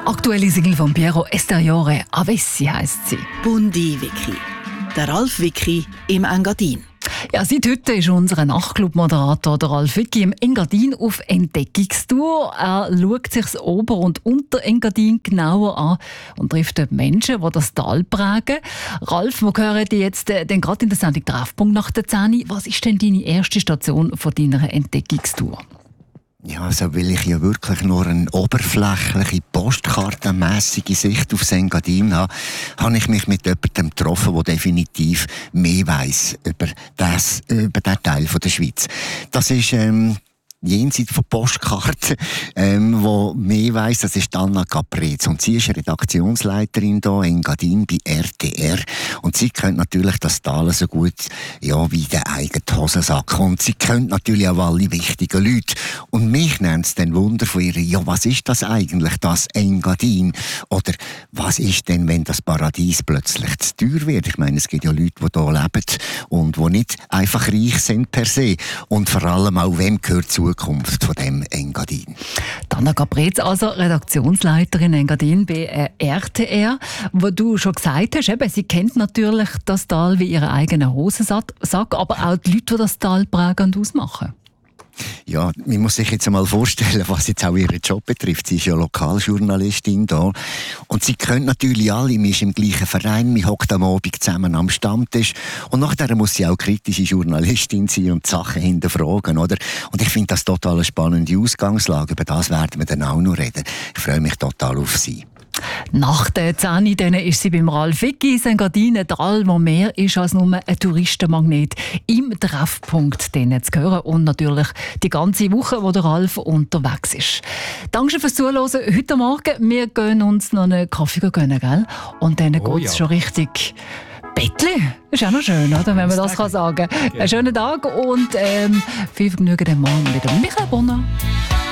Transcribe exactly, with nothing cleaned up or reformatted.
Aktuelle Single von Piero Esteriore, Avessi heisst sie. Bundi Vicky. Der Ralf Vicky im Engadin. Ja, seit heute ist unser Nachtclub-Moderator Ralf Vicky im Engadin auf Entdeckungstour. Er schaut sich das Ober- und Unter-Engadin genauer an und trifft dort Menschen, die das Tal prägen. Ralf, wir hören dich jetzt äh, gerade in der Sendung Treffpunkt nach der zehn. Was ist denn deine erste Station von deiner Entdeckungstour? Ja, also weil ich ja wirklich nur eine oberflächliche, postkartenmässige Sicht auf Engadin habe, habe ich mich mit jemandem getroffen, der definitiv mehr weiss über, das, über diesen Teil von der Schweiz. Das ist ähm, jenseits von Postkarten, ähm, wo mehr weiss, das ist Anna Caprez. Und sie ist Redaktionsleiterin hier in Engadin bei R T R. Und sie kennt natürlich das Tal so gut, ja, wie den eigenen Hosensack. Und sie kennt natürlich auch alle wichtigen Leute. Und mich nennt es dann Wunder von ihr, ja, was ist das eigentlich, das Engadin? Oder was ist denn, wenn das Paradies plötzlich zu teuer wird? Ich meine, es gibt ja Leute, die hier leben und die nicht einfach reich sind per se. Und vor allem auch, wem gehört zu Zukunft von dem Engadin. Anna Caprez, also Redaktionsleiterin Engadin bei äh, R T R, wo du schon gesagt hast, eben, sie kennt natürlich das Tal wie ihren eigenen Hosensack, aber auch die Leute, die das Tal prägen und ausmachen. Ja, man muss sich jetzt einmal vorstellen, was jetzt auch ihren Job betrifft. Sie ist ja Lokaljournalistin da. Und sie kennt natürlich alle, man ist im gleichen Verein, man hockt am Abend zusammen am Stammtisch. Und nachher muss sie auch kritische Journalistin sein und die Sachen hinterfragen, oder? Und ich finde das total eine spannende Ausgangslage. Über das werden wir dann auch noch reden. Ich freue mich total auf sie. Nach der zehn ist sie beim Ralf Vicky in Engadin, ein Tal, wo mehr ist als nur ein Touristenmagnet, im Treffpunkt zu hören. Und natürlich die ganze Woche, wo der Ralf unterwegs ist. Danke fürs Zuhören heute Morgen. Wir gehen uns noch einen Kaffee gönnen, gell? Und dann oh, geht es ja. schon richtig Bettli. Das ist auch noch schön, oder? Wenn man das kann sagen kann. Einen schönen Tag und ähm, viel Vergnügen am Morgen mit Michael Bonner.